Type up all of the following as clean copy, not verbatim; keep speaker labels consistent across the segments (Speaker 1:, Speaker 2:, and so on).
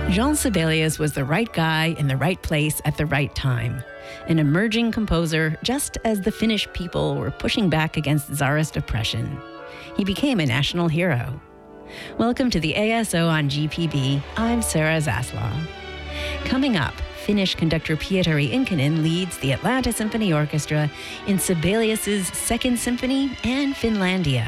Speaker 1: Jean Sibelius was the right guy in the right place at the right time. An emerging composer just as the Finnish people were pushing back against Tsarist oppression. He became a national hero. Welcome to the ASO on GPB. I'm Sarah Zaslav. Coming up, Finnish conductor Pietari Inkinen leads the Atlanta Symphony Orchestra in Sibelius's Second Symphony and Finlandia.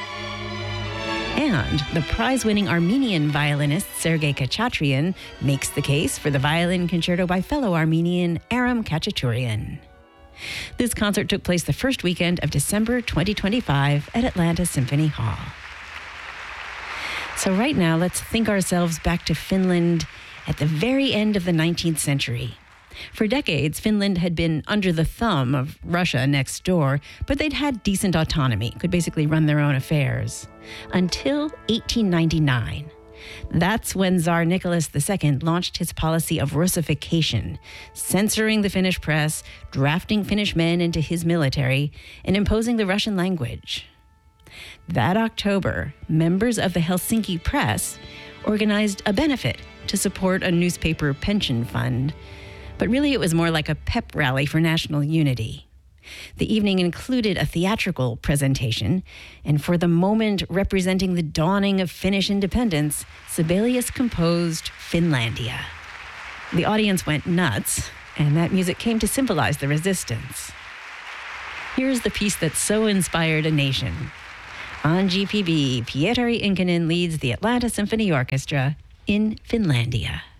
Speaker 1: And the prize-winning Armenian violinist Sergei Khachatryan makes the case for the violin concerto by fellow Armenian Aram Khachaturian. This concert took place the first weekend of December 2025 at Atlanta Symphony Hall. So right now, let's think ourselves back to Finland at the very end of the 19th century. For decades, Finland had been under the thumb of Russia next door, but they'd had decent autonomy, could basically run their own affairs. Until 1899. That's when Tsar Nicholas II launched his policy of Russification, censoring the Finnish press, drafting Finnish men into his military, and imposing the Russian language. That October, members of the Helsinki Press organized a benefit to support a newspaper pension fund. But really, it was more like a pep rally for national unity. The evening included a theatrical presentation, and for the moment representing the dawning of Finnish independence, Sibelius composed Finlandia. The audience went nuts, and that music came to symbolize the resistance. Here's the piece that so inspired a nation. On GPB, Pietari Inkinen leads the Atlanta Symphony Orchestra in Finlandia.